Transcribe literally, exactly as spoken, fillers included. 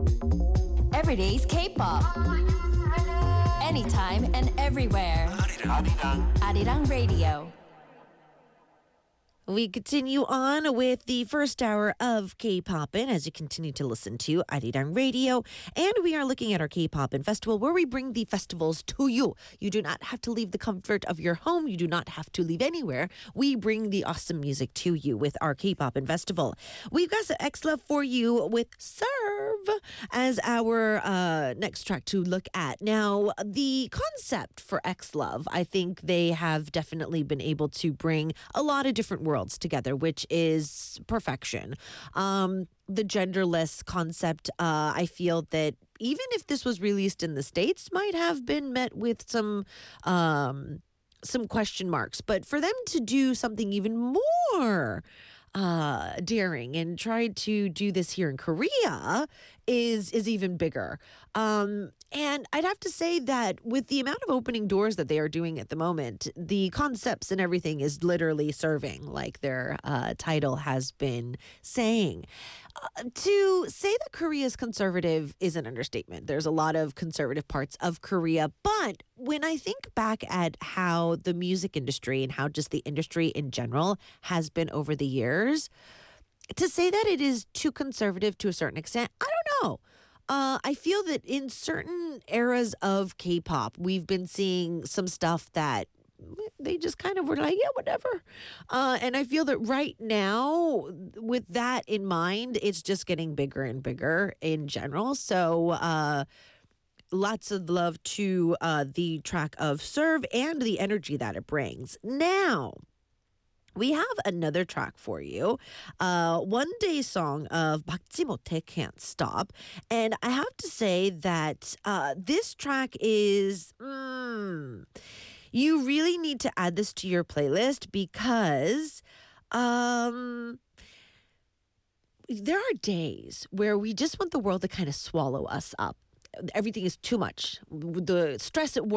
Everyday's K-pop. Anytime and everywhere. Arirang Radio. We continue on with the first hour of K-Poppin' as you continue to listen to Arirang Radio. And we are looking at our K-Poppin' Festival where we bring the festivals to you. You do not have to leave the comfort of your home. You do not have to leave anywhere. We bring the awesome music to you with our K-Poppin' Festival. We've got some X-Love for you with Serve as our uh, next track to look at. Now, the concept for X-Love, I think they have definitely been able to bring a lot of different worlds together, which is perfection. Um, the genderless concept, uh, I feel that even if this was released in the States, might have been met with some um, some question marks. But for them to do something even more uh, daring and try to do this here in Korea is is even bigger. Um, and I'd have to say that with the amount of opening doors that they are doing at the moment, the concepts and everything is literally serving, like their uh, title has been saying. Uh, to say that Korea is conservative is an understatement. There's a lot of conservative parts of Korea, but when I think back at how the music industry and how just the industry in general has been over the years, to say that it is too conservative to a certain extent, I don't know. Uh, I feel that in certain eras of K-pop, we've been seeing some stuff that they just kind of were like, yeah, whatever. Uh, and I feel that right now, with that in mind, it's just getting bigger and bigger in general. So uh, lots of love to uh, the track of Serve and the energy that it brings. Now, we have another track for you. Uh, one day song of 박지 못해 Can't Stop. And I have to say that uh, this track is... Mm, you really need to add this to your playlist because um, there are days where we just want the world to kind of swallow us up. Everything is too much. The stress at work.